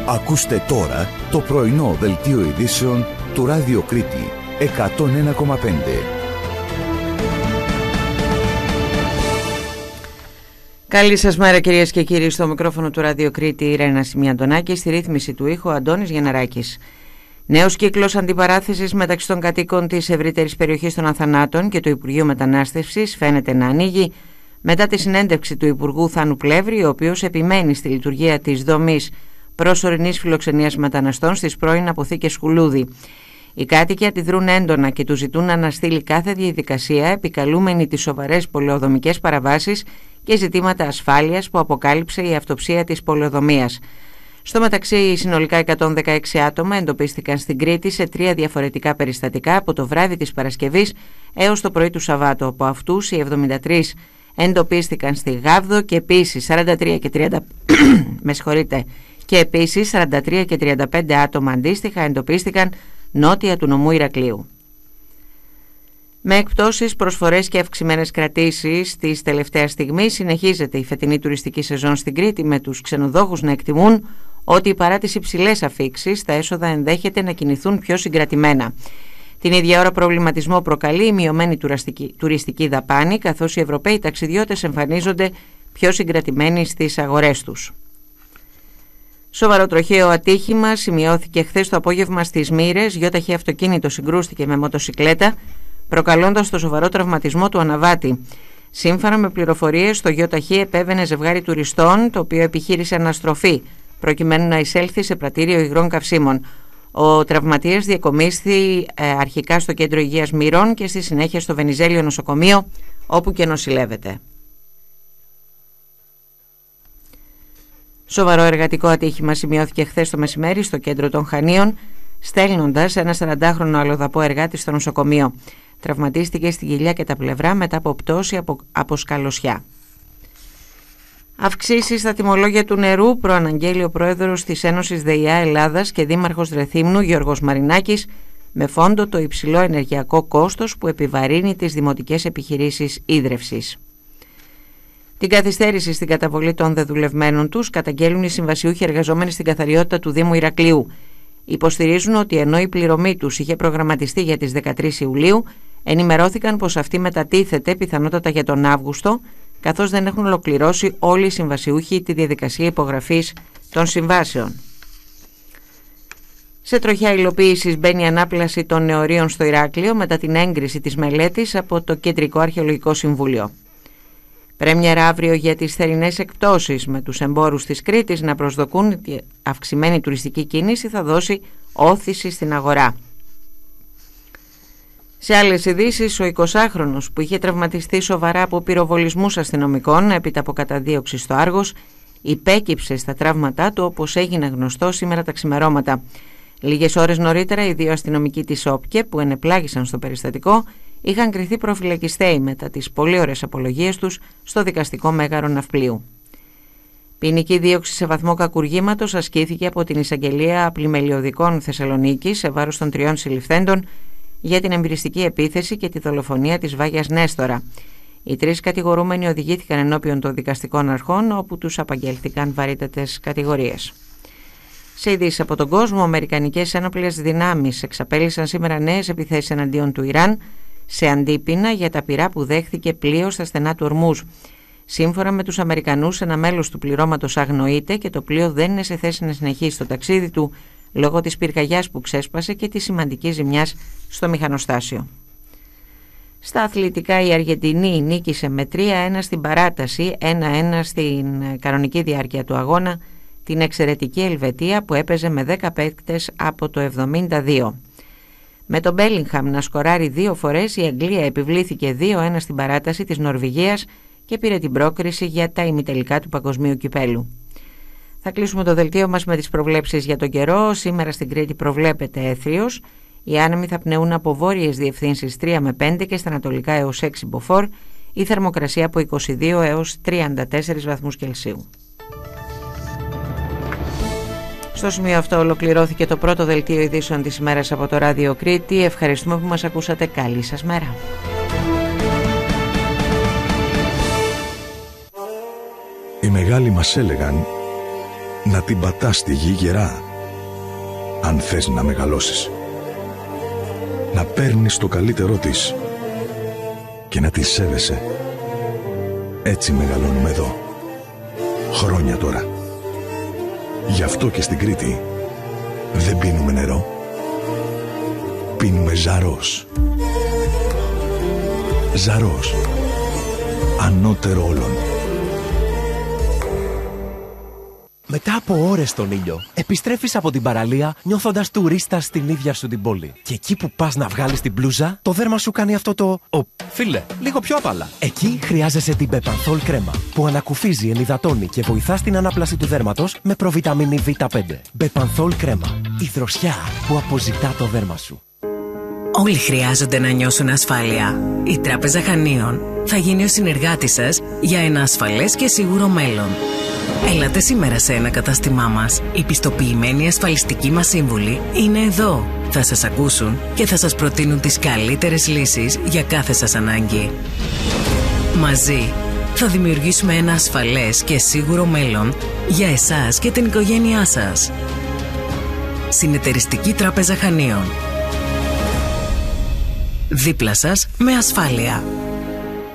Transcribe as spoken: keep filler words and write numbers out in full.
Ακούστε τώρα το πρωινό δελτίο ειδήσεων του Ράδιο Κρήτη εκατόν ένα κόμμα πέντε. Καλή σας μέρα κυρίες και κύριοι, στο μικρόφωνο του Ράδιο Κρήτη η Ρένα Σιμιαντονάκη, στη ρύθμιση του ήχου Αντώνης Γενναράκης. Νέος κύκλος αντιπαράθεσης μεταξύ των κατοίκων της ευρύτερης περιοχής των Αθανάτων και του Υπουργείου Μετανάστευσης φαίνεται να ανοίγει μετά τη συνέντευξη του Υπουργού Θάνου Πλεύρη, ο οποίος επιμένει στη λειτουργία της δομής προσωρινής φιλοξενίας μεταναστών στις πρώην αποθήκες Σκουλούδη. Οι κάτοικοι αντιδρούν έντονα και του ζητούν να αναστείλει κάθε διαδικασία, επικαλούμενοι τις σοβαρές πολεοδομικές παραβάσεις και ζητήματα ασφάλειας που αποκάλυψε η αυτοψία της πολεοδομίας. Στο μεταξύ, συνολικά εκατόν δεκαέξι άτομα εντοπίστηκαν στην Κρήτη σε τρία διαφορετικά περιστατικά από το βράδυ της Παρασκευής έως το πρωί του Σαββάτου. Από αυτούς, οι εβδομήντα τρεις εντοπίστηκαν στη Γάβδο και επίσης σαράντα τρία και τριάντα με συγχωρείτε, και επίσης σαράντα τρία και τριάντα πέντε άτομα αντίστοιχα εντοπίστηκαν νότια του νομού Ηρακλείου. Με εκπτώσεις, προσφορές και αυξημένες κρατήσεις της τελευταίας στιγμής συνεχίζεται η φετινή τουριστική σεζόν στην Κρήτη, με τους ξενοδόχους να εκτιμούν ότι παρά τις υψηλές αφίξεις τα έσοδα ενδέχεται να κινηθούν πιο συγκρατημένα. Την ίδια ώρα προβληματισμό προκαλεί η μειωμένη τουριστική, τουριστική δαπάνη, καθώς οι Ευρωπαίοι ταξιδιώτες εμφανίζονται πιο συγκρατημένοι στις αγορές τους. Σοβαρό τροχαίο ατύχημα σημειώθηκε χθες το απόγευμα στις Μοίρες. Γιώταχη αυτοκίνητο συγκρούστηκε με μοτοσικλέτα, προκαλώντας το σοβαρό τραυματισμό του αναβάτη. Σύμφωνα με πληροφορίες, το γιώταχη επέβαινε ζευγάρι τουριστών, το οποίο επιχείρησε αναστροφή, προκειμένου να εισέλθει σε πρατήριο υγρών καυσίμων. Ο τραυματίας διακομίσθη ε, αρχικά στο κέντρο υγείας Μοίρων και στη συνέχεια στο Βενιζέλιο νοσοκομείο, όπου και νοσηλεύεται. Σοβαρό εργατικό ατύχημα σημειώθηκε χθες το μεσημέρι στο κέντρο των Χανίων, στέλνοντας ένα σαραντάχρονο αλλοδαπό εργάτη στο νοσοκομείο. Τραυματίστηκε στη κοιλιά και τα πλευρά μετά από πτώση από, από σκαλωσιά. Αυξήσεις στα τιμολόγια του νερού προαναγγέλει ο πρόεδρος της Ένωσης ΔΕΙΑ Ελλάδας και δήμαρχος Ρεθύμνου Γιώργος Μαρινάκης, με φόντο το υψηλό ενεργειακό κόστος που επιβαρύνει τις δημοτικές επιχειρήσεις ίδρευσης. Την καθυστέρηση στην καταβολή των δεδουλευμένων τους καταγγέλουν οι συμβασιούχοι εργαζόμενοι στην καθαριότητα του Δήμου Ηρακλείου. Υποστηρίζουν ότι ενώ η πληρωμή τους είχε προγραμματιστεί για τις δεκατρείς Ιουλίου, ενημερώθηκαν πως αυτή μετατίθεται πιθανότατα για τον Αύγουστο, καθώς δεν έχουν ολοκληρώσει όλοι οι συμβασιούχοι τη διαδικασία υπογραφής των συμβάσεων. Σε τροχιά υλοποίησης μπαίνει η ανάπλαση των νεωρίων στο Ηράκλειο μετά την έγκριση της μελέτης από το Κεντρικό Αρχαιολογικό Συμβούλιο. Πρέμιερα αύριο για τις θερινές εκπτώσεις, με τους εμπόρους της Κρήτης να προσδοκούν ότι η αυξημένη τουριστική κίνηση θα δώσει όθηση στην αγορά. Σε άλλες ειδήσεις, ο εικοσάχρονος που είχε τραυματιστεί σοβαρά από πυροβολισμούς αστυνομικών έπειτα από καταδίωξη στο Άργος υπέκυψε στα τραύματά του, όπως έγινε γνωστό σήμερα τα ξημερώματα. Λίγες ώρες νωρίτερα, οι δύο αστυνομικοί της ΟΠΚΕ που ενεπλάγησαν στο περιστατικό είχαν κριθεί προφυλακιστέοι μετά τις πολύ ωραίες απολογίες τους στο δικαστικό μέγαρο Ναυπλίου. Ποινική δίωξη σε βαθμό κακουργήματος ασκήθηκε από την Εισαγγελία Πλημελιωδικών Θεσσαλονίκης σε βάρος των τριών συλληφθέντων για την εμπειριστική επίθεση και τη δολοφονία της Βάγιας Νέστορα. Οι τρεις κατηγορούμενοι οδηγήθηκαν ενώπιον των δικαστικών αρχών, όπου τους απαγγέλθηκαν βαρύτατες κατηγορίες. Σε ειδήσεις από τον κόσμο, αμερικανικές ένοπλες δυνάμεις εξαπέλυσαν σήμερα νέες επιθέσεις εναντίον του Ιράν, σε αντίπεινα για τα πυρά που δέχθηκε πλοίο στα στενά του Ορμούζ. Σύμφωνα με τους Αμερικανούς, ένα μέλος του πληρώματος αγνοείται και το πλοίο δεν είναι σε θέση να συνεχίσει το ταξίδι του λόγω της πυρκαγιάς που ξέσπασε και της σημαντικής ζημιάς στο μηχανοστάσιο. Στα αθλητικά, η Αργεντινή νίκησε με τρία ένα στην παράταση, ένα ένα στην κανονική διάρκεια του αγώνα, την εξαιρετική Ελβετία που έπαιζε με δέκα παίκτες από το εβδομήντα δύο. Με τον Μπέλιγχαμ να σκοράρει δύο φορές, η Αγγλία επιβλήθηκε δύο ένα στην παράταση της Νορβηγίας και πήρε την πρόκριση για τα ημιτελικά του Παγκοσμίου Κυπέλου. Θα κλείσουμε το δελτίο μας με τις προβλέψεις για τον καιρό. Σήμερα στην Κρήτη προβλέπεται έθριος. Οι άνεμοι θα πνεούν από βόρειες διευθύνσεις τρία με πέντε και στα ανατολικά έως έξι μποφόρ. Η θερμοκρασία από είκοσι δύο έως τριάντα τέσσερις βαθμούς Κελσίου. Στο σημείο αυτό ολοκληρώθηκε το πρώτο δελτίο ειδήσεων της ημέρας από το Ράδιο Κρήτη. Ευχαριστούμε που μας ακούσατε. Καλή σας μέρα. Οι μεγάλοι μας έλεγαν να την πατάς στη γη γερά, αν θες να μεγαλώσεις. Να παίρνεις το καλύτερό της και να τη σέβεσαι. Έτσι μεγαλώνουμε εδώ, χρόνια τώρα. Γι' αυτό και στην Κρήτη δεν πίνουμε νερό, πίνουμε Ζαρός. Ζαρός, ανώτερο όλων. Μετά από ώρες στον ήλιο, επιστρέφεις από την παραλία νιώθοντας τουρίστας στην ίδια σου την πόλη. Και εκεί που πας να βγάλεις την μπλούζα, το δέρμα σου κάνει αυτό το «Ω, φίλε, λίγο πιο απαλά». Εκεί χρειάζεσαι την Μπεπανθόλ κρέμα, που ανακουφίζει, ενυδατώνει και βοηθά στην ανάπλαση του δέρματος με προβιταμίνη βι πέντε. Μπεπανθόλ κρέμα, η δροσιά που αποζητά το δέρμα σου. Όλοι χρειάζονται να νιώσουν ασφάλεια. Η Τράπεζα Χανίων θα γίνει ο συνεργάτης σας για ένα ασφαλές και σίγουρο μέλλον. Έλατε σήμερα σε ένα κατάστημά μας. Οι πιστοποιημένοι ασφαλιστικοί μας σύμβουλοι είναι εδώ. Θα σας ακούσουν και θα σας προτείνουν τις καλύτερες λύσεις για κάθε σας ανάγκη. Μαζί θα δημιουργήσουμε ένα ασφαλές και σίγουρο μέλλον για εσάς και την οικογένειά σας. Συνεταιριστική Τράπεζα Χανίων. Δίπλα σας με ασφάλεια.